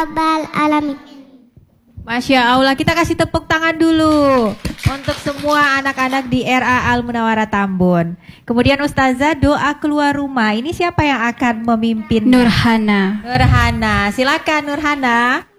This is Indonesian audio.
Rabbal alamin. Masya Allah, kita kasih tepuk tangan dulu untuk semua anak-anak di RA Al Munawwarah Tambun. Kemudian Ustazah, doa keluar rumah. Ini siapa yang akan memimpin? Nurhana. Nurhana, silakan Nurhana.